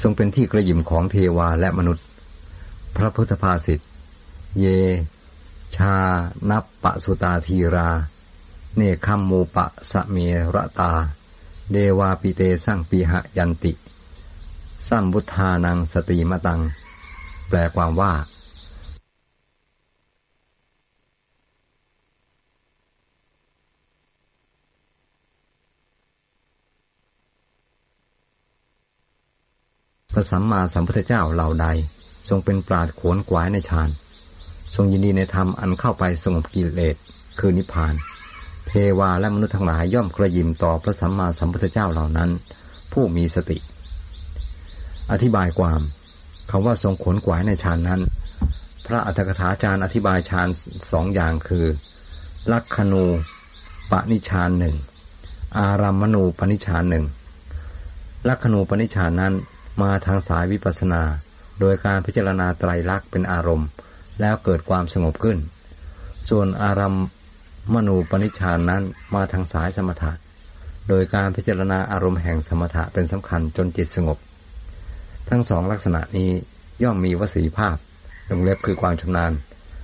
ทรงเป็นที่กระยิมของเทวาและมนุษย์พระพุทธภาษิตเยชานัปปสุตาธีราเนคัมโมปะสะเมระตาเดวาปิเตสังปิหยันติสัมบุทธานังสติมตังแปลความว่าพระสัมมาสัมพุทธเจ้าเหล่าใดทรงเป็นปราชญ์ขวนขวายในฌานทรงยินดีในธรรมอันเข้าไปสงบกิเลสคือนิพพานเทวาและมนุษย์ทั้งหลายย่อมกระยิมต่อพระสัมมาสัมพุทธเจ้าเหล่านั้นผู้มีสติอธิบายความคำว่าทรงขวนขวายในฌานนั้นพระอรรถกถาจารย์อธิบายฌานสองอย่างคือลักขณูปนิฌานหนึ่งอารัมมณูปนิฌานหนึ่งลักขณูปนิฌานนั้นมาทางสายวิปัสสนาโดยการพิจารณาไตรลักษณ์เป็นอารมณ์แล้วเกิดความสงบขึ้นส่วนอารัมมณูปนิฌานนั้นมาทางสายสมถะโดยการพิจารณาอารมณ์แห่งสมถะเป็นสำคัญจนจิตสงบทั้งสองลักษณะนี้ย่อมมีวสีภาพวงเล็บคือความชำนาญ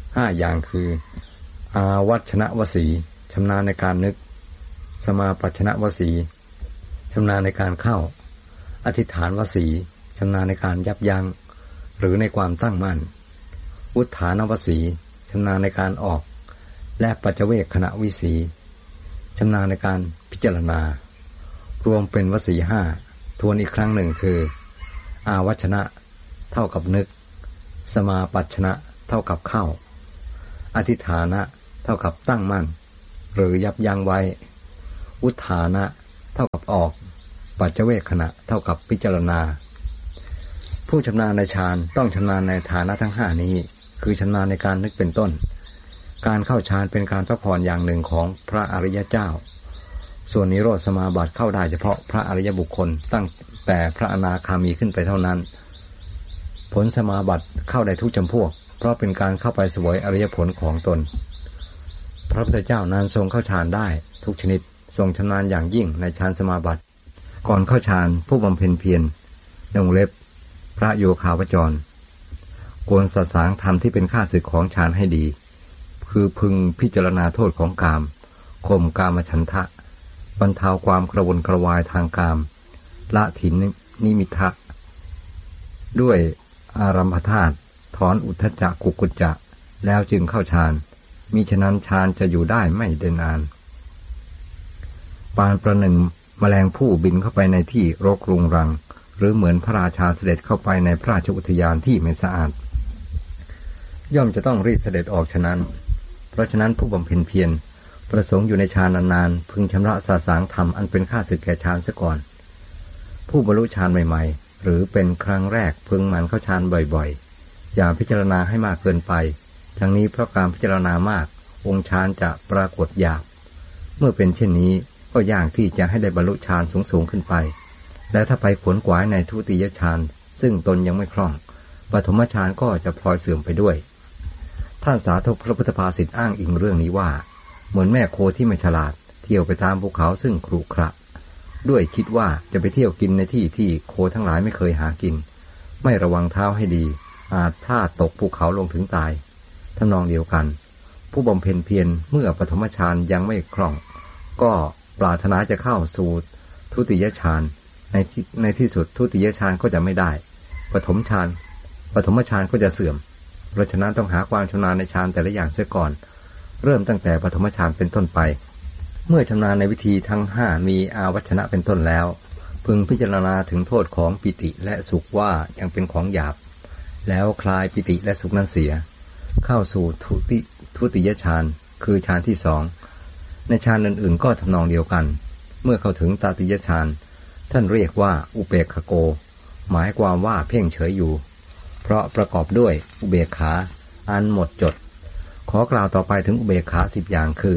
5อย่างคืออาวัชนะวสีชำนาญในการนึกสมาปัชชนะวสีชำนาญในการเข้าอธิษฐานวสีชำนาญในการยับยั้งหรือในความตั้งมั่นอุทธานวสีชำนาญในการออกและปัจเจเวคขณะวิสีชำนาญในการพิจารณารวมเป็นวสี5ทวนอีกครั้งหนึ่งคืออาวัชนะเท่ากับนึกสมาปัชชนะเท่ากับเข้าอธิษฐานะเท่ากับตั้งมั่นหรือยับยั้งไว้อุทธานะเท่ากับออกปัจเจเวคขณะเท่ากับพิจารณาผู้ชำนาญในฌานต้องชำนาญในฐานะทั้ง5นี้คือชำนาญในการนึกเป็นต้นการเข้าฌานเป็นการพักผ่อนอย่างหนึ่งของพระอริยเจ้าส่วนนิโรธสมาบัติเข้าได้เฉพาะพระอริยบุคคลตั้งแต่พระอนาคามีขึ้นไปเท่านั้นผลสมาบัติเข้าได้ทุกจำพวกเพราะเป็นการเข้าไปเสวยอริยผลของตนพระพุทธเจ้านั้นทรงเข้าฌานได้ทุกชนิดทรงชำนาญอย่างยิ่งในฌานสมาบัติก่อนเข้าฌานผู้บำเพ็ญเพียรวงเล็บพระโยคาวจรควรสะสางธรรมที่เป็นข้าศึกของฌานให้ดีคือพึงพิจารณาโทษของกามข่มกามฉันทะบรรเทาความกระวนกระวายทางกามละถินนิมิทะด้วยอารัมภธาตุถอนอุทธัจจะกุกุจจะแล้วจึงเข้าฌานมิฉะนั้นฌานจะอยู่ได้ไม่ได้นานปานประหนึ่งแมลงผู้บินเข้าไปในที่รกรุงรังหรือเหมือนพระราชาเสด็จเข้าไปในพระราชอุทยานที่ไม่สะอาดย่อมจะต้องรีบเสด็จออกฉะนั้นเพราะฉะนั้นผู้บำเพ็ญเพียรประสงค์อยู่ในฌานนานๆพึงชำระสาสางธรรมอันเป็นข้าศึกแก่ฌานซะก่อนผู้บรรลุฌานใหม่ๆหรือเป็นครั้งแรกพึงหมั่นเข้าฌานบ่อยๆอย่าพิจารณาให้มากเกินไปทั้งนี้เพราะการพิจารณามากองค์ฌานจะปรากฏหยาบเมื่อเป็นเช่นนี้ก็ยากที่จะให้ได้บรรลุฌานสูงขึ้นไปและถ้าไปขวนขวายในทุติยฌานซึ่งตนยังไม่คล่องปฐมฌานก็จะพลอยเสื่อมไปด้วยท่านสาธกพระพุทธภาษิตอ้างอิงเรื่องนี้ว่าเหมือนแม่โคที่ไม่ฉลาดเที่ยวไปตามภูเขาซึ่งขรุขระด้วยคิดว่าจะไปเที่ยวกินในที่ที่โคทั้งหลายไม่เคยหากินไม่ระวังเท้าให้ดีอาจพลาดตกภูเขาลงถึงตายทำนองเดียวกันผู้บำเพ็ญเพียรเมื่อปฐมฌานยังไม่คล่องก็ปรารถนาจะเข้าสู่ทุติยฌานในที่สุดทุติยฌานก็จะไม่ได้ปฐมฌานก็จะเสื่อมเพราะฉะนั้นต้องหาความชำนาญในฌานแต่ละอย่างเสียก่อนเริ่มตั้งแต่ปฐมฌานเป็นต้นไปเมื่อชำนาญในวิธีทั้ง5มีอาวัชนะเป็นต้นแล้วพึงพิจารณาถึงโทษของปิติและสุขว่ายังเป็นของหยาบแล้วคลายปิติและสุขนั้นเสียเข้าสู่ทุติยฌานคือฌานที่2ในฌานอื่นๆก็ทำนองเดียวกันเมื่อเข้าถึงตติยฌานท่านเรียกว่าอุเบกขโกหมายความว่าเพ่งเฉยอยู่เพราะประกอบด้วยอุเบกขาอันหมดจดขอกล่าวต่อไปถึงอุเบกขา10อย่างคือ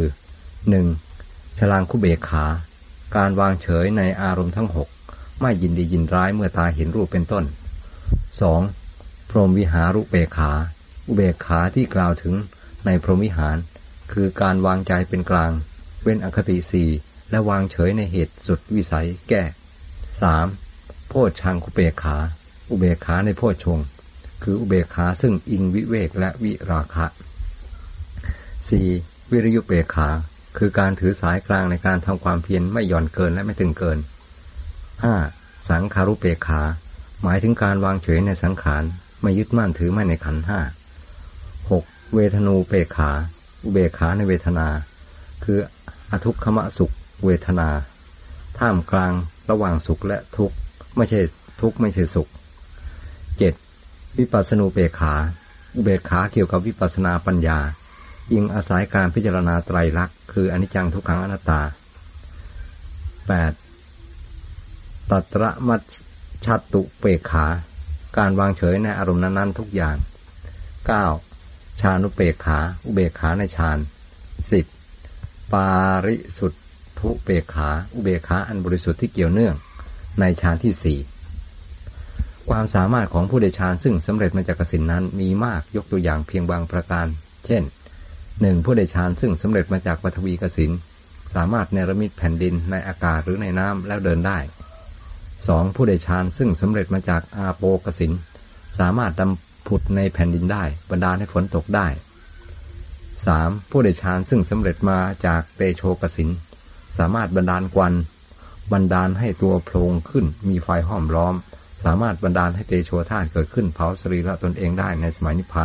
1. ฉลางคุเบกขาการวางเฉยในอารมณ์ทั้ง6ไม่ยินดียินร้ายเมื่อตาเห็นรูปเป็นต้น 2. พรหมวิหารุเบกขาอุเบกขาที่กล่าวถึงในพรหมวิหารคือการวางใจเป็นกลางเว้นอคติ4และวางเฉยในเหตุสุดวิสัยแก้ 3. โพชฌังคุเบกขาอุเบกขาในโพชฌงค์คืออุเบกขาซึ่งอิงวิเวกและวิราคะ 4. วิริยุเบกขาคือการถือสายกลางในการทำความเพียรไม่หย่อนเกินและไม่ตึงเกิน 5. สังขารุเบกขาหมายถึงการวางเฉยในสังขารไม่ยึดมั่นถือมั่นในขันธ์ 5. 6. เวทนูเบกขาอุเบกขาในเวทนาคืออทุกขมสุขเวทนาท่ามกลางระหว่างสุขและทุกข์ไม่ใช่ทุกข์ไม่ใช่สุข 7. วิปัสสนูเบกขาอุเบกขาเกี่ยวกับวิปัสสนาปัญญาอิงอาศัยการพิจารณาไตรลักษณ์คืออนิจจังทุกขังอนัตตา 8. ตัตระมัชชัตตุเบกขาการวางเฉยในอารมณ์นั้นๆทุกอย่าง 9. ฌานุเบกขาอุเบกขาในฌาน 10. ปาริสุทธุเบกขาอุเบกขาอันบริสุทธิ์ที่เกี่ยวเนื่องในฌานที่ 4. ความสามารถของผู้ได้ฌานซึ่งสำเร็จมาจากกสิณนั้นมีมากยกตัวอย่างเพียงบางประการเช่น 1. ผู้ได้ฌานซึ่งสำเร็จมาจากปฐวีกสิณสามารถเนรมิตแผ่นดินในอากาศหรือในน้ำแล้วเดินได้ 2. ผู้ได้ฌานซึ่งสำเร็จมาจากอาโปกสิณสามารถดำผุดในแผ่นดินได้บันดาลให้ฝนตกได้ 3. ผู้ได้ฌานซึ่งสำเร็จมาจากเตโชกสิณสามารถบันดาลควันบันดาลให้ตัวโพลงขึ้นมีไฟห้อมล้อมสามารถบันดาลให้เตโชธาตุเกิดขึ้นเผาสรีระตนเองได้ในสมัยนิพพาน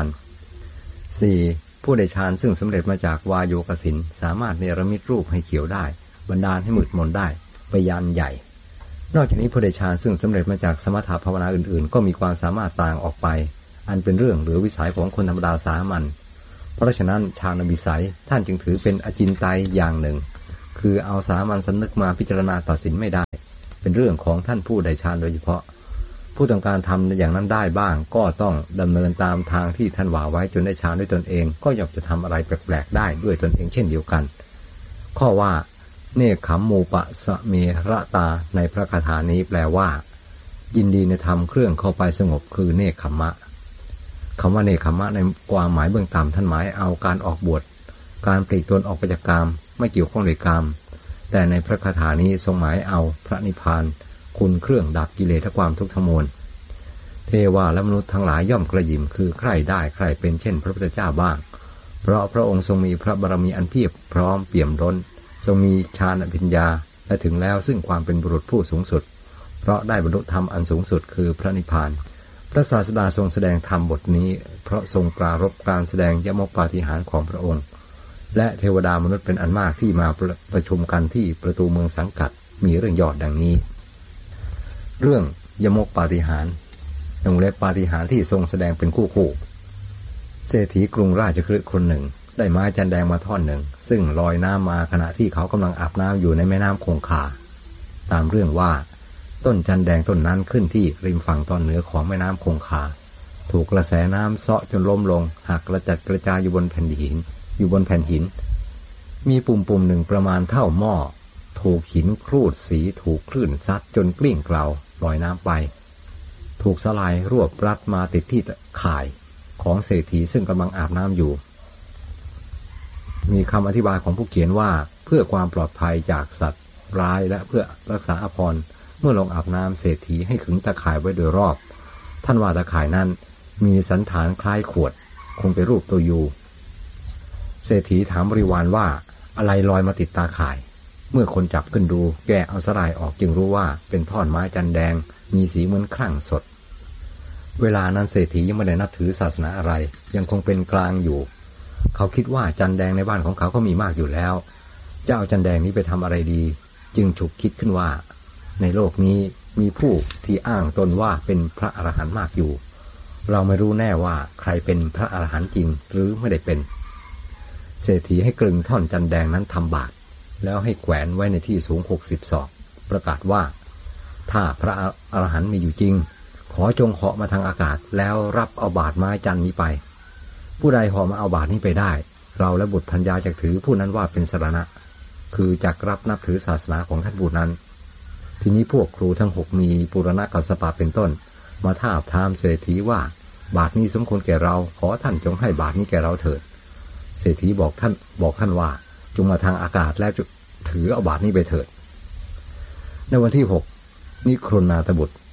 4. ผู้ได้ฌานซึ่งสำเร็จมาจากวาโยกสิณสามารถเนรมิตรูปให้เขียวได้บันดาลให้มืดมนได้ไปยานใหญ่นอกจากนี้ผู้ได้ฌานซึ่งสำเร็จมาจากสมถภาวนาอื่นๆก็มีความสามารถต่างออกไปอันเป็นเรื่องเหลือวิสัยของคนธรรมดาสามัญเพราะฉะนั้นฌานวิสัยท่านจึงถือเป็นอจินไตยอย่างหนึ่งคือเอาสามัญสำนึกมาพิจารณาตัดสินไม่ได้เป็นเรื่องของท่านผู้ได้ฌานโดยเฉพาะผู้ต้องการทำอย่างนั้นได้บ้างก็ต้องดำเนินตามทางที่ท่านว่าไว้จนได้ฌานด้วยตนเองก็ย่อมจะทำอะไรแปลกๆได้ด้วยตนเองเช่นเดียวกันข้อว่าเนคขมมูปะสะเมระตาในพระคาถานี้แปลว่ายินดีในธรรมเครื่องเข้าไปสงบคือเนคขมะคำว่าเนคขมะในความหมายเบื้องต่ำท่านหมายเอาการออกบวชการปลีกตนออกไปจากกามไม่เกี่ยวข้องด้วยกามแต่ในพระคาถานี้ทรงหมายเอาพระนิพพานคุณเครื่องดับกิเลสและความทุกข์ทั้งมวลเทวาและมนุษย์ทั้งหลายย่อมกระยิมคือใคร่ได้ใคร่เป็นเช่นพระพุทธเจ้าบ้างเพราะพระองค์ทรงมีพระบารมีอันเพียบพร้อมเปี่ยมล้นทรงมีฌานอภิญญาและถึงแล้วซึ่งความเป็นบุรุษผู้สูงสุดเพราะได้บรรลุธรรมอันสูงสุดคือพระนิพพานพระศาสดาทรงแสดงธรรมบทนี้เพราะทรงปรารภการแสดงยมกปาฏิหาริย์ของพระองค์และเทวดามนุษย์เป็นอันมากที่มาประชุมกันที่ประตูเมืองสังกัดมีเรื่องยอดดังนี้เรื่องยมกปาฏิหาริย์วงเล็บปาฏิหาริย์ที่ทรงแสดงเป็นคู่เศรษฐีกรุงราชคฤห์คนหนึ่งได้ไม้จันแดงมาท่อนหนึ่งซึ่งลอยน้ำมาขณะที่เขากำลังอาบน้ำอยู่ในแม่น้ำคงคาตามเรื่องว่าต้นจันแดงต้นนั้นขึ้นที่ริมฝั่งตอนเหนือของแม่น้ำคงคาถูกกระแสน้ำเซาะจนล้มลงหักกระจัดกระจายอยู่บนแผ่นหินมีปุ่มหนึ่งประมาณเท่าหม้อถูกหินครูดสีถูกคลื่นซัดจนกลิ้งเกลาลอยน้ำไปถูกสลายรวบรัดมาติดที่ข่ายของเศรษฐีซึ่งกำลังอาบน้ำอยู่มีคำอธิบายของผู้เขียนว่าเพื่อความปลอดภัยจากสัตว์ร้ายและเพื่อรักษาอภรณ์เมื่อลงอาบน้ำเศรษฐีให้ขึงตะข่ายไว้โดยรอบท่านว่าตะข่ายนั้นมีสันฐานคล้ายขวดคงเป็นรูปตัวยูเศรษฐีถามบริวารว่าอะไรลอยมาติดตาข่ายเมื่อคนจับขึ้นดูแกะเอาสลายออกจึงรู้ว่าเป็นท่อนไม้จันแดงมีสีเหมือนครั่งสดเวลานั้นเศรษฐียังไม่ได้นับถือศาสนาอะไรยังคงเป็นกลางอยู่เขาคิดว่าจันแดงในบ้านของเขาก็มีมากอยู่แล้วจะเอาจันแดงนี้ไปทำอะไรดีจึงฉุกคิดขึ้นว่าในโลกนี้มีผู้ที่อ้างตนว่าเป็นพระอรหันต์มากอยู่เราไม่รู้แน่ว่าใครเป็นพระอรหันต์จริงหรือไม่ได้เป็นเศรษฐีให้กลึงท่อนจันแดงนั้นทำบาตรแล้วให้แขวนไว้ในที่สูง60 ศอกประกาศว่าถ้าพระอรหันต์มีอยู่จริงขอจงเหาะมาทางอากาศแล้วรับเอาบาตรไม้จันนี้ไปผู้ใดเหาะมาเอาบาตรนี้ไปได้เราและบุตรพัญญาจักถือผู้นั้นว่าเป็นสรณะคือจักรับนับถือศาสนาของท่านผู้นั้นทีนี้พวกครูทั้ง6มีปุรณกัสสปะเป็นต้นมาทาบทามเศรษฐีว่าบาตรนี้สมควรแก่เราขอท่านจงให้บาตรนี้แก่เราเถิดเศรษฐีบอกท่านว่าจงมาทางอากาศแล้วถือเอาบาตรนี้ไปเถิดในวันที่6นิครนาถบุตร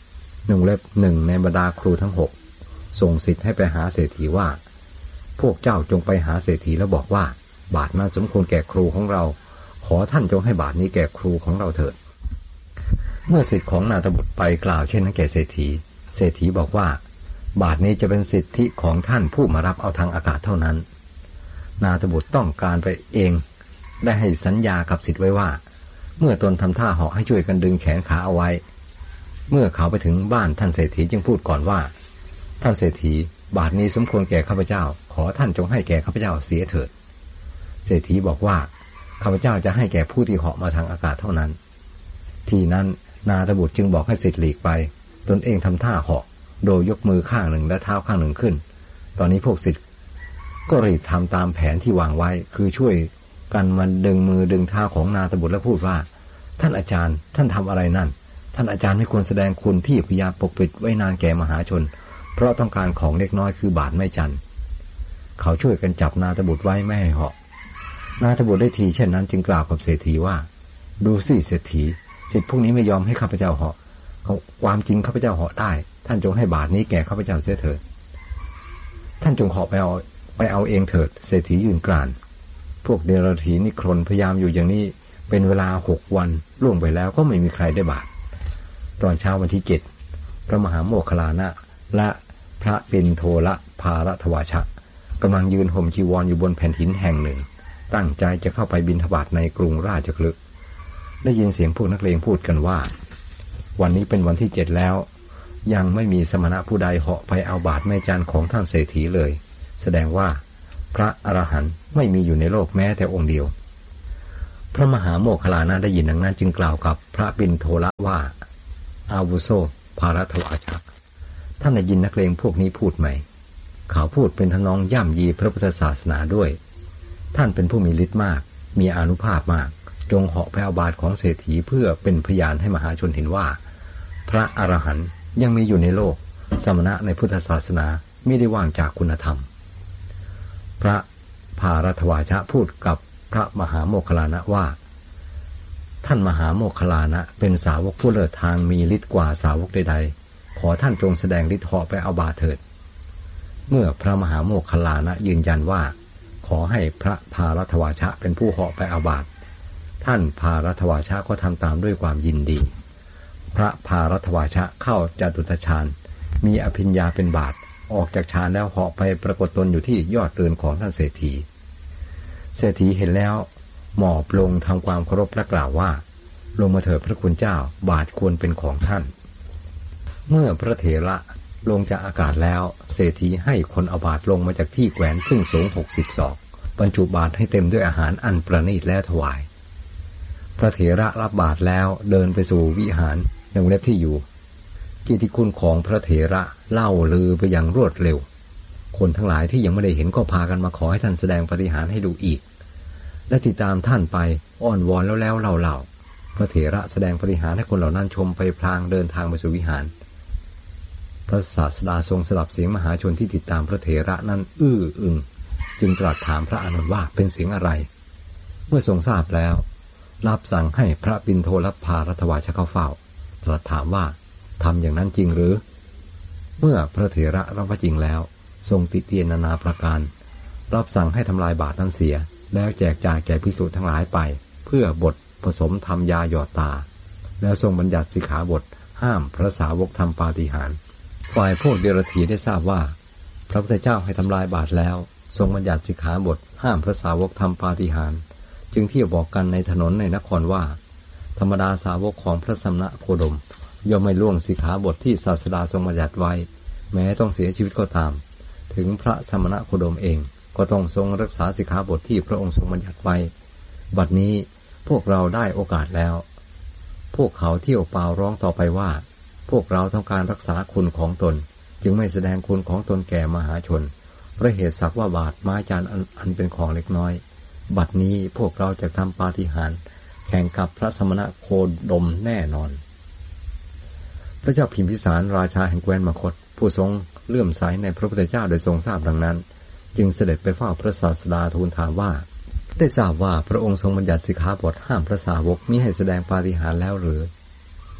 1 ในบรรดาครูทั้ง6ส่งสิทธิ์ให้ไปหาเศรษฐีว่าพวกเจ้าจงไปหาเศรษฐีแล้วบอกว่าบาทนั้นสมควรแก่ครูของเราขอท่านจงให้บาทนี้แก่ครูของเราเถิดเมื่อสิทธิ์ของนาถบุตรไปกล่าวเช่นนั้นแก่เศรษฐีบอกว่าบาทนี้จะเป็นสิทธิของท่านผู้มารับเอาทางอากาศเท่านั้นนาถบุตรต้องการไปเองได้ให้สัญญากับสิทธิ์ไว้ว่าเมื่อตนทำท่าเหาะให้ช่วยกันดึงแขนขาเอาไว้เมื่อเขาไปถึงบ้านท่านเศรษฐีจึงพูดก่อนว่าท่านเศรษฐีบาทนี้สมควรแก่ข้าพเจ้าขอท่านจงให้แก่ข้าพเจ้าเสียเถิดเศรษฐีบอกว่าข้าพเจ้าจะให้แก่ผู้ที่เหาะมาทางอากาศเท่านั้นทีนั้นนาถบุตรจึงบอกให้สิทธิ์หลีกไปตนเองทำท่าเหาะโดยยกมือข้างหนึ่งและเท้าข้างหนึ่งขึ้นตอนนี้พวกศิษย์ก็รีบทำตามแผนที่วางไว้คือช่วยกันมันดึงมือดึงเท้าของนาถบุตรและพูดว่าท่านอาจารย์ท่านทำอะไรนั่นท่านอาจารย์ไม่ควรแสดงคุณที่พยายามปกปิดไว้นานแก่มหาชนเพราะต้องการของเล็กน้อยคือบาทไม้จันทร์เขาช่วยกันจับนาถบุตรไว้ไม่ให้เหาะนาถบุตรได้ทีเช่นนั้นจึงกล่าวกับเศรษฐีว่าดูสิเศรษฐีสิทธิพวกนี้ไม่ยอมให้ข้าพเจ้าเหาะความจริงข้าพเจ้าเหาะได้ท่านจงให้บาทนี้แก่ข้าพเจ้าเสียเถิดท่านจงเหาะไปเอาเองเถิดเศรษฐียืนกรานพวกเดรัจฉีนิครนพยายามอยู่อย่างนี้เป็นเวลา6 วันล่วงไปแล้วก็ไม่มีใครได้บาทตอนเช้าวันที่7พระมหาโมคคัลลานะและพระปิณโทรภารทวาชะกำลังยืนห่มจีวร อยู่บนแผ่นหินแห่งหนึ่งตั้งใจจะเข้าไปบิณฑบาตในกรุงราชคฤห์ได้ยินเสียงพวกนักเลงพูดกันว่าวันนี้เป็นวันที่7แล้วยังไม่มีสมณะผู้ใดเหาะไปเอาบาทไม้จันทร์ของท่านเศรษฐีเลยแสดงว่าพระอรหันต์ไม่มีอยู่ในโลกแม้แต่องค์เดียวพระมหาโมคคัลลานะได้ยินดังนั้นจึงกล่าวกับพระปิณโทรว่าอาวุโสภารทวาชะท่านได้ยินนักเลงพวกนี้พูดไหมเขาพูดเป็นทำนองย่ำยีพระพุทธศาสนาด้วยท่านเป็นผู้มีฤทธิ์มากมีอานุภาพมากจงเหาะไปเอาบาทของเศรษฐีเพื่อเป็นพยานให้มหาชนเห็นว่าพระอรหันต์ยังมีอยู่ในโลกสมณะในพุทธศาสนาไม่ได้ว่างจากคุณธรรมพระภารทวาชะพูดกับพระมหาโมคคัลลานะว่าท่านมหาโมคคัลลานะเป็นสาวกผู้เลิศทางมีฤทธิ์กว่าสาวกใดๆขอท่านจงแสดงฤทธิ์เหาะไปเอาบาทเถิดเมื่อพระมหาโมคคัลลานะยืนยันว่าขอให้พระภารทวาชะเป็นผู้เหาะไปเอาบาทท่านภารทวาชะก็ทำตามด้วยความยินดีพระภารทวาชะเข้าจตุตฌานมีอภิญญาเป็นบาทออกจากฌานแล้วเหาะไปปรากฏตนอยู่ที่ยอดเรือนของท่านเศรษฐีเห็นแล้วหมอบลงทำความเคารพและกล่าวว่าลงมาเถิดพระคุณเจ้าบาทควรเป็นของท่านเมื่อพระเถระลงจากอากาศแล้วเศรษฐีให้คนเอาบาทลงมาจากที่แขวนซึ่งสูง60 ศอกบรรจุบาทให้เต็มด้วยอาหารอันประณีตและถวายพระเถระรับบาทแล้วเดินไปสู่วิหารในวงเล็บที่อยู่เกียรติคุณของพระเถระเล่าลือไปอย่างรวดเร็วคนทั้งหลายที่ยังไม่ได้เห็นก็พากันมาขอให้ท่านแสดงปาฏิหาริย์ให้ดูอีกและติดตามท่านไปอ้อนวอนแล้วเล่าพระเถระแสดงปาฏิหาริย์ให้คนเหล่านั้นชมไปพลางเดินทางไปสู่วิหารพระศาสดาทรงสดับเสียงมหาชนที่ติดตามพระเถระนั้นอื้ออึงจึงตรัสถามพระอานนท์ว่าเป็นเสียงอะไรเมื่อทรงทราบแล้วรับสั่งให้พระปิณโทรภารทวาชะเข้าเฝ้าตรัสถามว่าทำอย่างนั้นจริงหรือเมื่อพระเถระรับว่าจริงแล้วทรงติเตียนนานาประการรับสั่งให้ทำลายบาตรนั้นเสียแล้วแจกจ่ายแก่ภิกษุทั้งหลายไปเพื่อบทผสมทำยาหยอดตาแล้วทรงบัญญัติสิกขาบทห้ามพระสาวกทำปาฏิหาริย์ฝ่ายพวกเดรัจฉีได้ทราบว่าพระพุทธเจ้าให้ทำลายบาตรแล้วทรงบัญญัติสิกขาบทห้ามพระสาวกทำปาฏิหาริย์จึงเที่ยวบอกกันในถนนในนครว่าธรรมดาสาวกของพระสมณโคดมย่อมไม่ล่วงสิกขาบทที่ศาสดาทรงบัญญัติไว้แม้ต้องเสียชีวิตก็ตามถึงพระสมณโคดมเองก็ต้องทรงรักษาสิกขาบทที่พระองค์ทรงบัญญัติไว้บัดนี้พวกเราได้โอกาสแล้วพวกเขาเที่ยวเปล่าร้องต่อไปว่าพวกเราต้องการรักษาคุณของตนจึงไม่แสดงคุณของตนแก่มหาชนเพราะเหตุสักว่าบาทไม้จานอันเป็นของเล็กน้อยบัดนี้พวกเราจะทำปาฏิหาริย์แข่งกับพระสมณโคดมแน่นอนพระเจ้าพิมพิสารราชาแห่งแคว้นมคธผู้ทรงเลื่อมใสในพระพุทธเจ้าโดยทรงทราบดังนั้นจึงเสด็จไปเฝ้าพระศาสดาทูลถามว่าได้ทราบว่าพระองค์ทรงบัญญัติสิกขาบทห้ามพระสาวกมิให้แสดงปาฏิหาริย์แล้วหรือ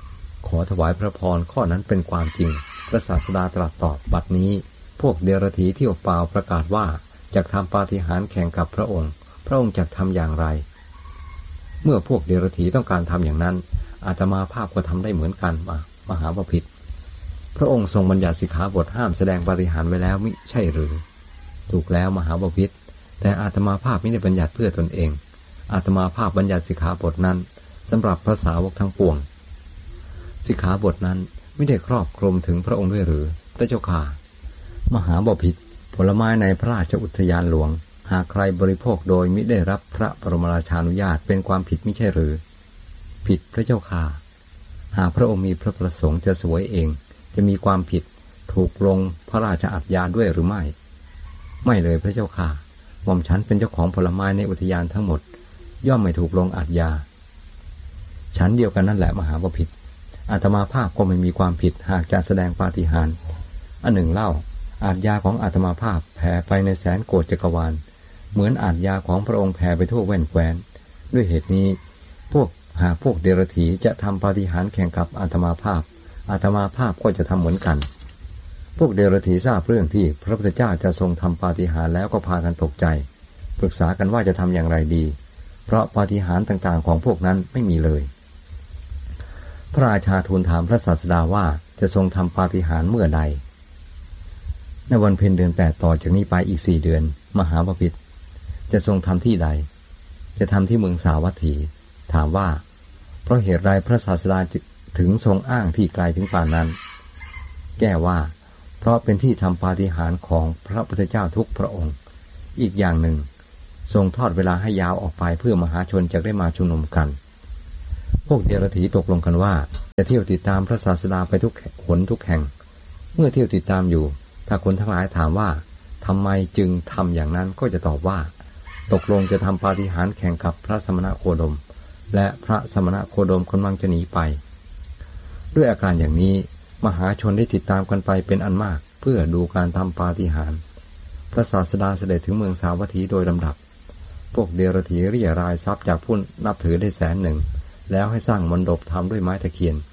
ขอถวายพระพรข้อนั้นเป็นความจริงพระศาสดาตรัสตอบบัดนี้พวกเดรัจฉีเที่ยวเปล่าประกาศว่าจะทำปาฏิหาริย์แข่งกับพระองค์จะทำอย่างไรเมื่อพวกเดรัจฉีต้องการทำอย่างนั้นอาตมาภาพก็ทำได้เหมือนกันมหาบพิตรพระองค์ทรงบัญญัติสิกขาบทห้ามแสดงปาฏิหาริย์ไว้แล้วมิใช่หรือถูกแล้วมหาบพิตรแต่อาตมาภาพไม่ได้บัญญัติเพื่อตนเองอาตมาภาพบัญญัติสิกขาบทนั้นสำหรับพระสาวกทั้งปวงสิกขาบทนั้นไม่ได้ครอบคลุมถึงพระองค์ด้วยหรือพระเจ้าค่ะมหาบพิตรผลไม้ในพระราชอุทยานหลวงหากใครบริโภคโดยมิได้รับพระบรมราชานุญาตเป็นความผิดไม่ใช่หรือผิดพระเจ้าค่ะหากพระองค์มีพระประสงค์จะเสวยเองจะมีความผิดถูกลงพระราชอาญาด้วยหรือไม่ไม่เลยพระเจ้าค่ะหม่อมฉันเป็นเจ้าของผลไม้ในอุทยานทั้งหมดย่อมไม่ถูกลงอาญาฉันเดียวกันนั่นแหละมหาบพิตรอาตมาภาพก็ไม่มีความผิดหากจะแสดงปาฏิหาริย์อันหนึ่งเล่าอาญาของอาตมาภาพแผ่ไปในแสนโกฏจักรวาลเหมือนอาญาของพระองค์แผ่ไปทั่วแว่นแคว้นด้วยเหตุนี้หากพวกเดรัจฉีจะทำปาฏิหาริย์แข่งกับอาตมาภาพก็จะทำเหมือนกันพวกเดรัจฉีทราบเรื่องที่พระพุทธเจ้าจะทรงทำปาฏิหาริย์แล้วก็พากันตกใจปรึกษากันว่าจะทำอย่างไรดีเพราะปาฏิหาริย์ต่างๆของพวกนั้นไม่มีเลยพระราชาทูลถามพระศาสดาว่าจะทรงทำปาฏิหาริย์เมื่อใดในวันเพ็ญเดือน8ต่อจากนี้ไปอีก4 เดือนมหาบพิตรจะทรงทำที่ใดจะทำที่เมืองสาวัตถีถามว่าเพราะเหตุไรพระศาสดาถึงทรงอ้างที่ไกลถึงป่านนั้นแก้ว่าเพราะเป็นที่ทำปาฏิหาริย์ของพระพุทธเจ้าทุกพระองค์อีกอย่างหนึ่งทรงทอดเวลาให้ยาวออกไปเพื่อมหาชนจะได้มาชุมนุมกันพวกเดรัจฉีตกลงกันว่าจะเที่ยวติดตามพระศาสดาไปทุกหนทุกแห่งเมื่อเที่ยวติดตามอยู่ถ้าคนทั้งหลายถามว่าทำไมจึงทำอย่างนั้นก็จะตอบว่าตกลงจะทำปาฏิหาริย์แข่งกับพระสมณโคดมและพระสมณโคดมกำลังจะหนีไปด้วยอาการอย่างนี้มหาชนได้ติดตามกันไปเป็นอันมากเพื่อดูการทำปาฏิหาริย์พระศาสดาเสด็จถึงเมืองสาวัตถีโดยลำดับพวกเดรัจฉีเรี่ยรายทรัพย์จากผู้นับถือได้100,000แล้วให้สร้างมณฑปทำด้วยไม้ตะเคียน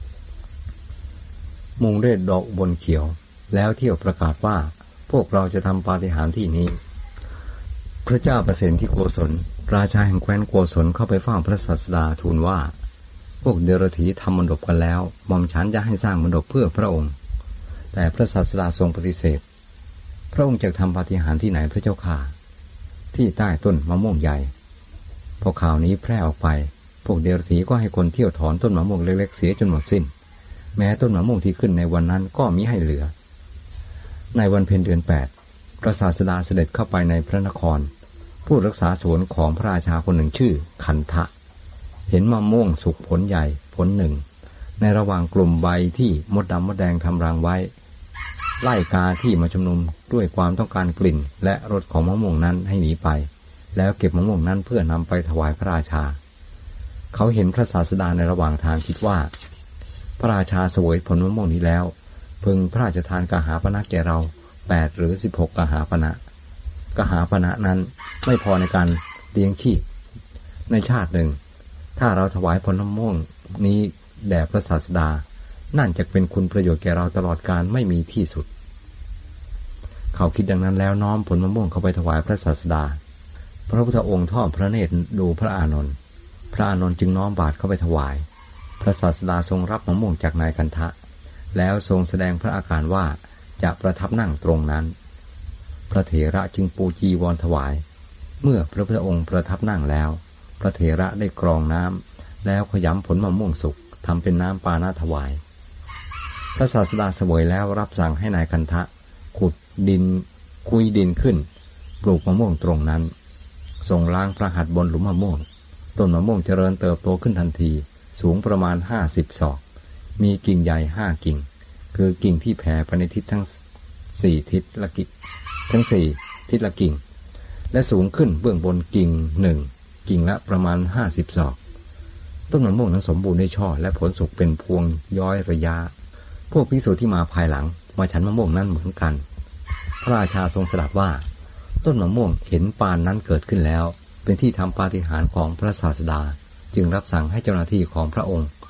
มุงด้วยดอกอุบลเขียวแล้วเที่ยวประกาศว่าพวกเราจะทำปาฏิหาริย์ที่นี้พระเจ้าประเสนที่โกศลราชาแห่งแคว้นโกศลเข้าไปเฝ้าพระศาสดาทูลว่าพวกเดรัจฉีทำมณฑปกันแล้วหม่อมฉันจะให้สร้างมณฑปเพื่อพระองค์แต่พระศาสดาทรงปฏิเสธพระองค์จะทำปาฏิหาริย์ที่ไหนพระเจ้าค่ะที่ใต้ต้นมะม่วงใหญ่พอข่าวนี้แพร่ออกไปพวกเดรัจฉีก็ให้คนเที่ยวถอนต้นมะม่วงเล็กๆเสียจนหมดสิ้นแม้ต้นมะม่วงที่ขึ้นในวันนั้นก็มิให้เหลือในวันเพ็ญเดือน8พระศาสดาเสด็จเข้าไปในพระนครผู้รักษาสวนของพระราชาคนหนึ่งชื่อขันทะเห็นมะม่วงสุกผลใหญ่ผลหนึ่งในระหว่างกลุ่มใบที่มดดำมดแดงทำรังไว้ไล่กาที่มาชุมนุมด้วยความต้องการกลิ่นและรสของมะม่วงนั้นให้หนีไปแล้วเก็บมะม่วงนั้นเพื่อนำไปถวายพระราชาเขาเห็นพระศาสดาในระหว่างทางคิดว่าพระราชาเสวยผลมะม่วงนี้แล้วพึงพระราชทานกหาปณะแก่เรา8 หรือ 16 กหาปณะนั้นไม่พอในการเลี้ยงชีพในชาติหนึ่งถ้าเราถวายผลมะม่วงนี้แด่พระศาสดานั่นจะเป็นคุณประโยชน์แก่เราตลอดกาลไม่มีที่สุดเขาคิดดังนั้นแล้วน้อมผลมะม่วงเข้าไปถวายพระศาสดาพระพุทธองค์ทอดพระเนตรดูพระอานนท์จึงน้อมบาตรเข้าไปถวายพระศาสดาทรงรับมะม่วงจากนายกันทะแล้วทรงแสดงพระอาการว่าจะประทับนั่งตรงนั้นพระเถระจึงปูจีวรถวายเมื่อพระพุทธองค์ประทับนั่งแล้วพระเถระได้กรองน้ำแล้วขยำผลมะม่วงสุกทำเป็นน้ำปานะถวายพระศาสดาเสวยแล้วรับสั่งให้นายกันทะขุดดินคุยดินขึ้นปลูกมะม่วงตรงนั้นทรงล้างพระหัตถ์บนหลุมมะม่วงต้นมะม่วงเจริญเติบโตขึ้นทันทีสูงประมาณ50 ศอกมีกิ่งใหญ่5 กิ่งคือกิ่งที่แผ่ไปในทิศทั้ง4 ทิศละกิ่งทั้ง4 ทิศละกิ่งและสูงขึ้นเบื้องบนกิ่ง1กิ่งละประมาณ50 ศอกต้นมะม่วงนั้นสมบูรณ์ด้วยช่อและผลสุกเป็นพวงย้อยระยะพวกภิกษุที่มาภายหลังมาฉันมะม่วงนั้นเหมือนกันพระราชาทรงสดับว่าต้นมะม่วงเห็นปานนั้นเกิดขึ้นแล้วเป็นที่ทำปาฏิหาริย์ของพระศาสดาจึงรับสั่งให้เจ้าหน้าที่ของพระองค์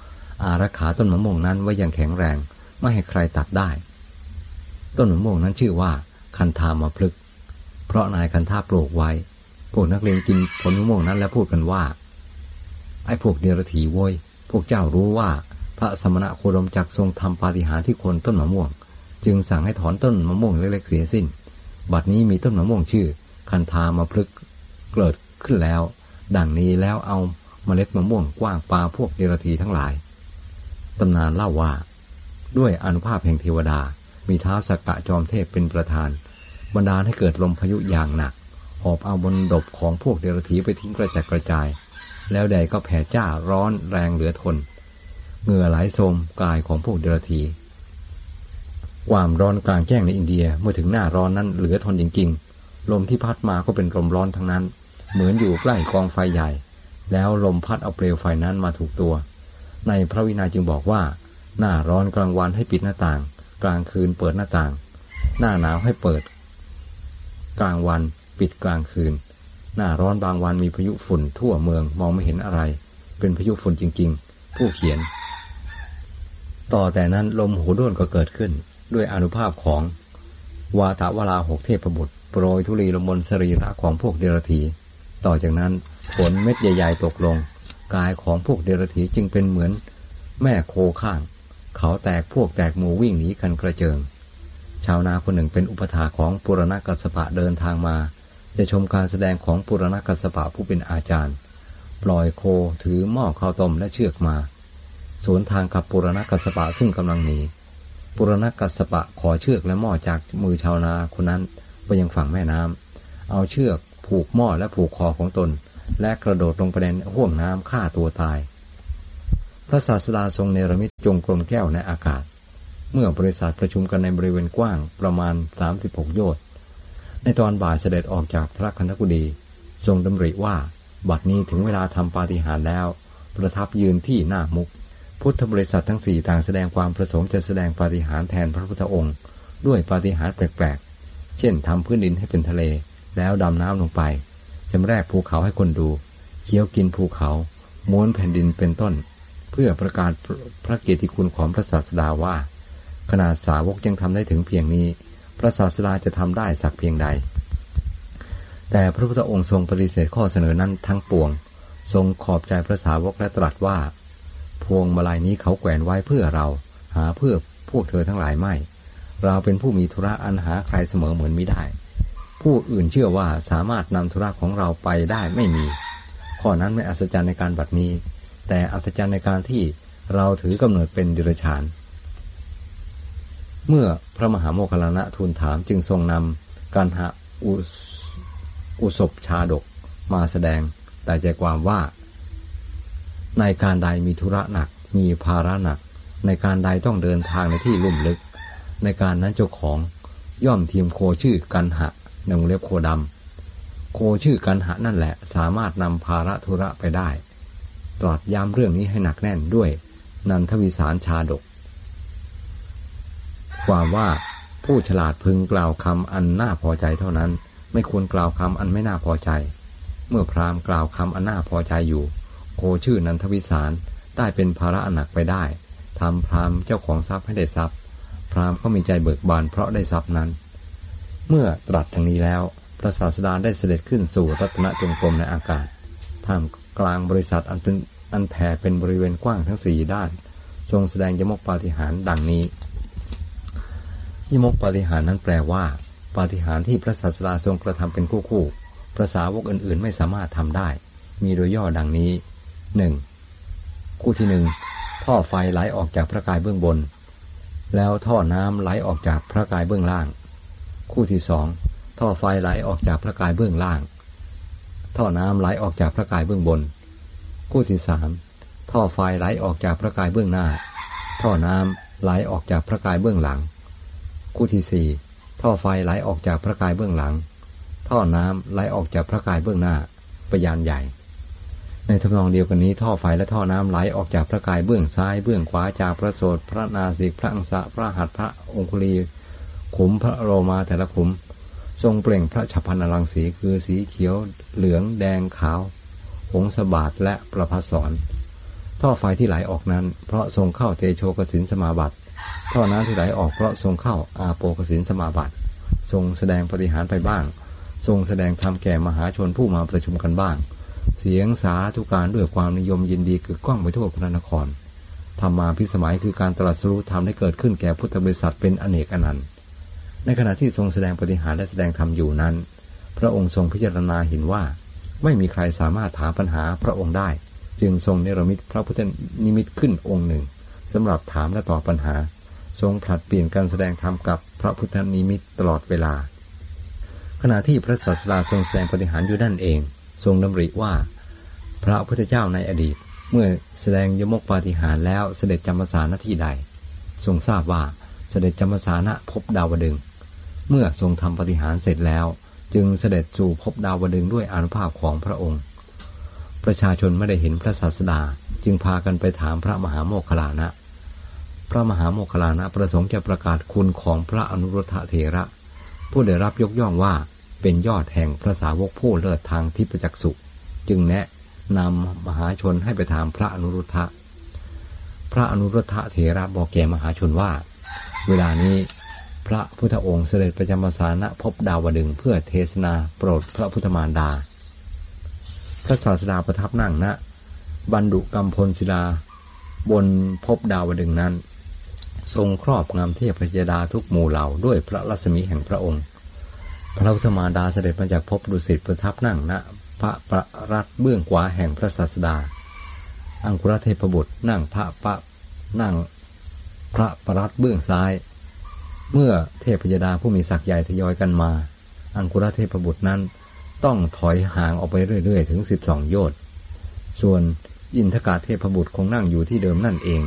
อารักขาต้นมะม่วงนั้นไว้อย่างแข็งแรงไม่ให้ใครตัดได้ต้นมะม่วงนั้นชื่อว่าคันธามพฤกษ์เพราะนายคันธาปลูกไว้พวกนักเลงกินผลมะม่วงนั้นแล้วพูดกันว่าไอ้พวกเดรัจฉีโว้ยพวกเจ้ารู้ว่าพระสมณะโคดมจักทรงทำปาฏิหาริย์ที่โคนต้นมะม่วงจึงสั่งให้ถอนต้นมะม่วงเล็กๆเสียสิ้นบัดนี้มีต้นมะม่วงชื่อคันธามพฤกษ์เกิดขึ้นแล้วดังนี้แล้วเอาเมล็ดมะม่วงกว้างปาพวกเดรัจฉีทั้งหลายตำนานเล่าว่าด้วยอานุภาพแห่งเทวดามีท้าวสักกะจอมเทพเป็นประธานบันดาลให้เกิดลมพายุอย่างหนักหอบเอาบนดบของพวกเดรัจฉีไปทิ้งกระจัดกระจายแล้วแดดก็แผ่จ้าร้อนแรงเหลือทนเหงื่อไหลโสมกายของพวกเดรัจฉีความร้อนกลางแจ้งในอินเดียเมื่อถึงหน้าร้อนนั้นเหลือทนจริงๆลมที่พัดมาก็เป็นลมร้อนทั้งนั้นเหมือนอยู่ใกล้กองไฟใหญ่แล้วลมพัดเอาเปลวไฟนั้นมาถูกตัวในพระวินัยจึงบอกว่าหน้าร้อนกลางวันให้ปิดหน้าต่างกลางคืนเปิดหน้าต่างหน้าหนาวให้เปิดกลางวันปิดกลางคืนหน้าร้อนบางวันมีพายุฝุ่นทั่วเมืองมองไม่เห็นอะไรเป็นพายุฝุ่นจริงๆผู้เขียนต่อแต่นั้นลมหูด้วนก็เกิดขึ้นด้วยอานุภาพของวาตะวราหกเทพบุตรโปรยธุลีลงบนสรีระของพวกเดรัจฉีต่อจากนั้นฝนเม็ดใหญ่ๆตกลงกายของพวกเดรัจฉีจึงเป็นเหมือนแม่โคข้างเขาแตกพวกแตกหมู่วิ่งหนีกันกระเจิงชาวนาคนหนึ่งเป็นอุปถาของปุรณกัสสปะเดินทางมาจะชมการแสดงของปุรณกัสสปะผู้เป็นอาจารย์ปล่อยโคถือหม้อข้าวต้มและเชือกมาสวนทางกับปุรณกัสสปะซึ่งกำลังหนีปุรณกัสสปะขอเชือกและหม้อจากมือชาวนาคนนั้นไปยังฝั่งแม่น้ำเอาเชือกผูกหม้อและผูกคอของตนและกระโดดลงไปในห้วงน้ำฆ่าตัวตายพระศาสดาทรงเนรมิตจงกรมแก้วในอากาศเมื่อบริษัทประชุมกันในบริเวณกว้างประมาณ36 โยชน์ในตอนบ่ายเสด็จออกจากพระคันธกุฎีทรงดำริว่าบัดนี้ถึงเวลาทำปาฏิหาริย์แล้วประทับยืนที่หน้ามุกพุทธบริษัททั้ง4ต่างแสดงความประสงค์จะแสดงปาฏิหาริย์แทนพระพุทธองค์ด้วยปาฏิหาริย์แปลกๆเช่นทำพื้นดินให้เป็นทะเลแล้วดำน้ำลงไปจำแรกภูเขาให้คนดูเคี้ยวกินภูเขาม้วนแผ่นดินเป็นต้นเพื่อประกาศพระเกียรติคุณของพระศาสดาว่าขนาดสาวกยังทำได้ถึงเพียงนี้พระศาสดาจะทำได้สักเพียงใดแต่พระพุทธองค์ทรงปฏิเสธข้อเสนอนั้นทั้งปวงทรงขอบใจพระสาวกและตรัสว่าพวงมาลัยนี้เขาแขวนไว้เพื่อเราหาเพื่อพวกเธอทั้งหลายไม่เราเป็นผู้มีธุระอันหาใครเสมอเหมือนมิได้ผู้อื่นเชื่อว่าสามารถนำธุระของเราไปได้ไม่มีข้อนั้นไม่อัศจรรย์ในการบัดนี้แต่อัศจรรย์ในการที่เราถือกำเนิดเป็นเดรัจฉานเมื่อพระมหาโมคคัลลานะทูลถามจึงทรงนำกันหะอุศบชาดกมาแสดงแต่ใจความว่าในการใดมีธุระหนักมีภาระหนักในการใดต้องเดินทางในที่ลุ่มลึกในการนั้นเจ้าของย่อมทีมโคชื่อกันหะในวงเล็บโคดำโคชื่อกันหะนั่นแหละสามารถนำภาระธุระไปได้ตรัสย้ำเรื่องนี้ให้หนักแน่นด้วยนันทวิสารชาดกความว่าผู้ฉลาดพึงกล่าวคำอันน่าพอใจเท่านั้นไม่ควรกล่าวคำอันไม่น่าพอใจเมื่อพราหมณ์กล่าวคำอันน่าพอใจอยู่โคชื่อนันทวิสารได้เป็นภาระหนักไปได้ทำพราหมณ์เจ้าของทรัพย์ให้ได้ทรัพย์พราหมณ์ก็มีใจเบิกบานเพราะได้ทรัพย์นั้นเมื่อตรัสอย่างนี้แล้วพระศาสดาได้เสด็จขึ้นสู่รัตนจงกรมในอากาศท่ามกลางบริษัทอันแผ่เป็นบริเวณกว้างทั้ง4ด้านทรงแสดงยมกปาฏิหาริย์ดังนี้ยมกปาฏิหาริย์นั้นแปลว่าปาฏิหาริย์ที่พระศาสดาทรงกระทำเป็นคู่ๆพระสาวกอื่นๆไม่สามารถทำได้มีโดยย่อดังนี้ 1. คู่ที่ 1ท่อไฟไหลออกจากพระกายเบื้องบนแล้วท่อน้ำไหลออกจากพระกายเบื้องล่างคู่ที่ 2ท่อไฟไหลออกจากพระกายเบื้องล่างท่อน้ำไหลออกจากพระกายเบื้องบนคู่ที่ 3ท่อไฟไหลออกจากพระกายเบื้องหน้าท่อน้ำไหลออกจากพระกายเบื้องหลังคู่ที่ 4ท่อไฟไหลออกจากพระกายเบื้องหลังท่อน้ำไหลออกจากพระกายเบื้องหน้าพยานใหญ่ในทำนองเดียวกันนี้ท่อไฟและท่อน้ำไหลออกจากพระกายเบื้องซ้ายเบื้องขวาจากพระโสตพระนาสิกพระอังสะพระหัตถ์พระองคุลีขุมพระโลมาแต่ละขุมทรงเปล่งพระฉัพพนรังสีคือสีเขียวเหลืองแดงขาวหงสบาทและประภาสรท่อไฟที่ไหลออกนั้นเพราะทรงเข้าเตโชกสินสมาบัติท่อน้ำที่ไหลออกเพราะทรงเข้าอาโปกสินสมาบัติทรงแสดงปาฏิหาริย์ไปบ้างทรงแสดงธรรมแก่มหาชนผู้มาประชุมกันบ้างเสียงสาธุการด้วยความนิยมยินดีกึกก้องไปทั่วพระนครธรรมาภิสมัยคือการตรัสรู้ธรรมได้เกิดขึ้นแก่พุทธบริษัทเป็นอเนกอนันต์ในขณะที่ทรงแสดงปาฏิหาริย์และแสดงธรรมอยู่นั้นพระองค์ทรงพิจารณาเห็นว่าไม่มีใครสามารถถามปัญหาพระองค์ได้จึงทรงเนรมิตพระพุทธนิมิตขึ้นองค์หนึ่งสำหรับถามและตอบปัญหาทรงผลัดเปลี่ยนการแสดงธรรมกับพระพุทธนิมิตตลอดเวลาขณะที่พระศาสดาทรงแสดงปาฏิหาริย์อยู่นั่นเองทรงดำริว่าพระพุทธเจ้าในอดีตเมื่อแสดงยมกปาฏิหาริย์แล้วเสด็จจำพรรษาณที่ใดทรงทราบว่าเสด็จจำพรรษาณภพดาวดึงส์เมื่อทรงทำปาฏิหาริย์เสร็จแล้วจึงเสด็จสู่ภพดาวดึงส์ด้วยอานุภาพของพระองค์ประชาชนไม่ได้เห็นพระศาสดาจึงพากันไปถามพระมหาโมคคัลลานะพระมหาโมคคัลลานะประสงค์จะประกาศคุณของพระอนุรุทธเถระผู้ได้รับยกย่องว่าเป็นยอดแห่งพระสาวกผู้เลิศทางทิพจักษุจึงแนะนำมหาชนให้ไปถามพระอนุรุทธะพระอนุรุทธเถระบอกแก่มหาชนว่าเวลานี้พระพุทธองค์เสด็จประจำพรรษาณภพดาวดึงส์เพื่อเทศนาโปรดพระพุทธมารดาพระศาสดาประทับนั่งณบันดุกัมพลศิลาบนภพดาวดึงส์นั้นทรงครอบงำเทพยดาทุกหมู่เหล่าด้วยพระรัศมีแห่งพระองค์พระพุทธมารดาเสด็จมาจากภพดุสิตประทับนั่งณพระประรัตเบื้องขวาแห่งพระศาสดาอังคุรเทพบุตรนั่งพระประรัตเบื้องซ้ายเมื่อเทพยดาผู้มีศักย์ใหญ่ทยอยกันมาอังคุรเทพบุตรนั้นต้องถอยห่างออกไปเรื่อยๆถึง12 โยชน์ส่วนอินทกาเทพบุตรคงนั่งอยู่ที่เดิมนั่นเอง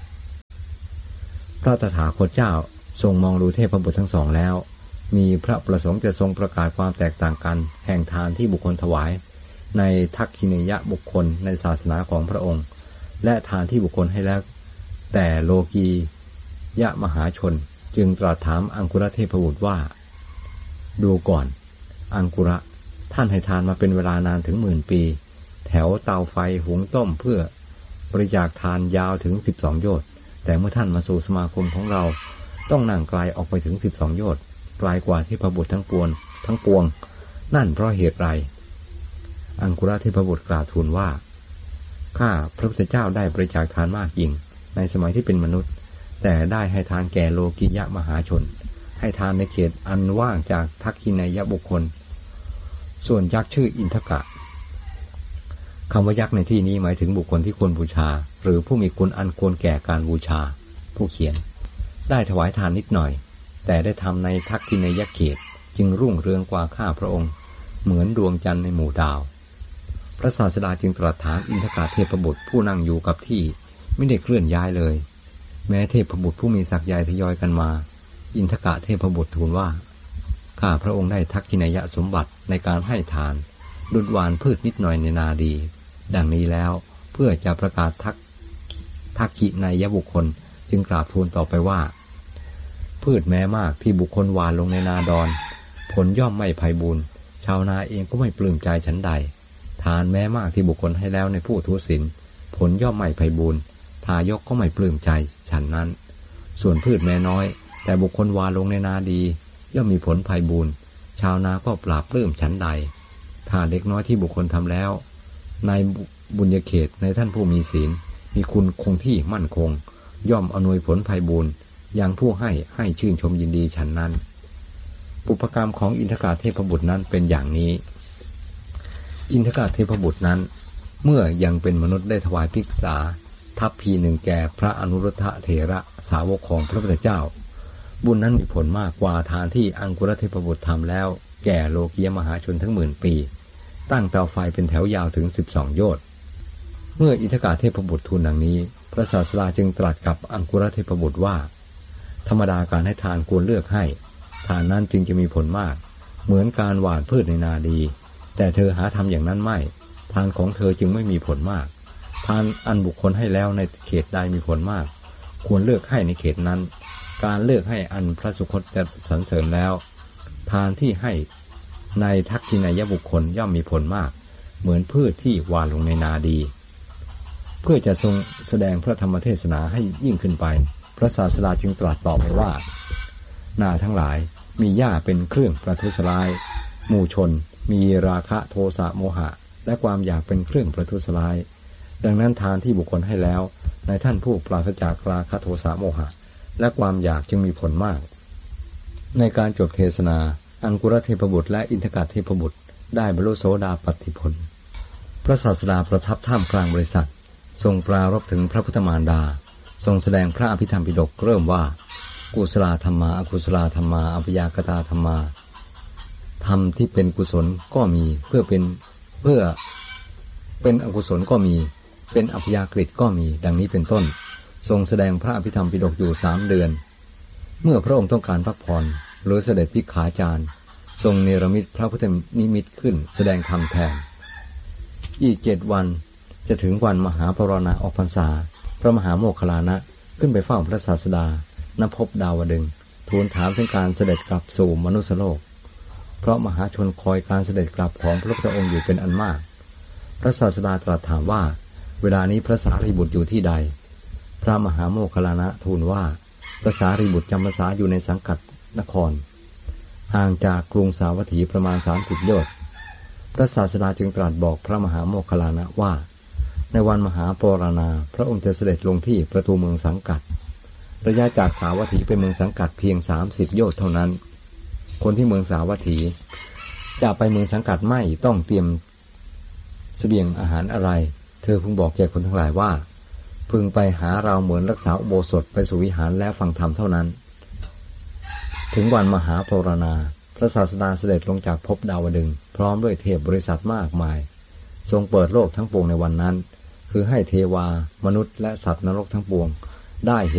พระตถาคตเจ้าทรงมองดูเทพบุตรทั้งสองแล้วมีพระประสงค์จะทรงประกาศความแตกต่างกันแห่งทานที่บุคคลถวายในทักขิเนยบุคคลในศาสนาของพระองค์และทานที่บุคคลให้แล้วแต่โลกียะมหาชนจึงตรัสถามอังคุรเทพบุตรว่าดูก่อนอังคุระท่านให้ทานมาเป็นเวลานานถึง10,000 ปีแถวเตาไฟหุงต้มเพื่อบริจาคทานยาวถึง12 โยชน์แต่เมื่อท่านมาสู่สมาคมของเราต้องนั่งไกลออกไปถึง12 โยชน์ไกลกว่าเทพบุตรทั้งปวงนั่นเพราะเหตุไรอังคุรเทพบุตรกราบทูลว่าข้าพระพุทธเจ้าได้บริจาคทานมากยิ่งในสมัยที่เป็นมนุษย์แต่ได้ให้ทานแก่โลกิยะมหาชนให้ทานในเขตอันว่างจากทักขิเนยบุคคลส่วนยักษ์ชื่ออินทกะคำว่ายักษ์ในที่นี้หมายถึงบุคคลที่ควรบูชาหรือผู้มีคุณอันควรแก่การบูชาผู้เขียนได้ถวายทานนิดหน่อยแต่ได้ทำในทักขิเนยเขตจึงรุ่งเรืองกว่าข้าพระองค์เหมือนดวงจันทร์ในหมู่ดาวพระศาสดาจึงตรัสถามอินทกาเทพบุตรผู้นั่งอยู่กับที่ไม่ได้เคลื่อนย้ายเลยแม้เทพบุตรผู้มีศักย์ใหญ่ทยอยกันมาอินทกะเทพบุตรทูลว่าข้าพระองค์ได้ทักขิเนยสมบัติในการให้ทานดุจหว่านพืชนิดหน่อยในนาดีดังนี้แล้วเพื่อจะประกาศทักขิเนยบุคคลจึงกราบทูลต่อไปว่าพืชแม้มากที่บุคคลหว่านลงในนาดอนผลย่อมไม่ไพบูรณ์ชาวนาเองก็ไม่ปลื้มใจฉันใดทานแม้มากที่บุคคลให้แล้วในผู้ทุศีลผลย่อมไม่ไพบูรณ์ทายกก็ไม่ปลื้มใจฉันนั้นส่วนพืชแม้น้อยแต่บุคคลหว่านลงในนาดีย่อมมีผลไพบูรณ์ชาวนาก็ปราบปลื้มฉันใดถ้าเล็กน้อยที่บุคคลทำแล้วในบุญญาเขตในท่านผู้มีศีลมีคุณคงที่มั่นคงย่อมอำนวยผลไพบูรณ์อย่างผู้ให้ชื่นชมยินดีฉันนั้นปุพกรรมของอินทกาเทพบุตรนั้นเป็นอย่างนี้อินทกาเทพบุตรนั้นเมื่อยังเป็นมนุษย์ได้ถวายภิกษาทัพพีหนึ่งแก่พระอนุรุทธเถระสาวกของพระพุทธเจ้าบุญนั้นมีผลมากกว่าทานที่อังคุรเทพบุตรทำแล้วแก่โลกียมหาชนทั้ง10,000 ปีตั้งเตาไฟเป็นแถวยาวถึง12 โยชน์เมื่ออินทกาเทพบุตรทูลดังนี้พระศาสดาจึงตรัสกับอังคุรเทพบุตรว่าธรรมดาการให้ทานควรเลือกให้ทานนั้นจึงจะมีผลมากเหมือนการหว่านพืชในนาดีแต่เธอหาทำอย่างนั้นไม่ทานของเธอจึงไม่มีผลมากทานอันบุคคลให้แล้วในเขตใดมีผลมากควรเลือกให้ในเขตนั้นการเลือกให้อันพระสุคตจะสรรเสริญแล้วทานที่ให้ในทักขิเนยบุคคลย่อมมีผลมากเหมือนพืชที่หว่านลงในนาดีเพื่อจะทรงแสดงพระธรรมเทศนาให้ยิ่งขึ้นไปพระศาสดาจึงตรัสตอบไปว่านาทั้งหลายมีหญ้าเป็นเครื่องประทุษร้ายหมู่ชนมีราคะโทสะโมหะและความอยากเป็นเครื่องประทุษร้ายดังนั้นทานที่บุคคลให้แล้วในท่านผู้ปราศจากราคะโทสะโมหะและความอยากจึงมีผลมากในการจบเทศนาอังคุรเทพบุตรและอินทกเทพบุตรได้บรรลุโสดาปัตติผลพระศาสดาประทับท่ามกลางบริษัททรงปรารภถึงพระพุทธมารดาทรงแสดงพระอภิธรรมปิฎกเริ่มว่ากุศลธรรมาอกุศลธรรมาอัพยากตาธรรมาธรรมที่เป็นกุศลก็มีเพื่อเป็นอกุศลก็มีเป็นอัพยากฤตก็มีดังนี้เป็นต้นทรงแสดงพระอภิธรรมปิฎกอยู่3 เดือนเมื่อพระองค์ต้องการพักผ่อนหรือเสด็จภิกขาจารย์ทรงเนรมิตพระพุทธนิมิตขึ้นแสดงธรรมแทนอีก7 วันจะถึงวันมหาปรณะออกพรรษาพระมหาโมคคัลลานะขึ้นไปเฝ้าพระศาสดาณภพดาวดึงส์ทูลถามถึงการเสด็จกลับสู่มนุษยโลกเพราะมหาชนคอยการเสด็จกลับของพระพุทธองค์อยู่เป็นอันมากพระศาสดาตรัสถามว่าเวลานี้พระสารีบุตรอยู่ที่ใดพระมหาโมคคัลลานะทูลว่าพระสารีบุตรจำพรรษาอยู่ในสังกัดนครห่างจากกรุงสาวัตถีประมาณ30 โยชน์พระศาสดาจึงตรัสบอกพระมหาโมคคัลลานะว่าในวันมหาปรณาพระองค์จะเสด็จลงที่ประตูเมืองสังกัดระยะจากสาวัตถีไปเมืองสังกัดเพียง30 โยชน์เท่านั้นคนที่เมืองสาวัตถีจะไปเมืองสังกัดไม่ต้องเตรียมเสบียงอาหารอะไรเธอพึงบอกแก่คนทั้งหลายว่าพึงไปหาเราเหมือนรักษาอุโบสถไปสู่วิหารและฟังธรรมเท่านั้นถึงวันมหาปรณาพระศาสดาเสด็จลงจากภพดาวดึงส์พร้อมด้วยเทพบริษัทมากมายทรงเปิดโลกทั้งปวงในวันนั้นคือให้เทวามนุษย์และสัตว์นรกทั้งปวงได้เห็น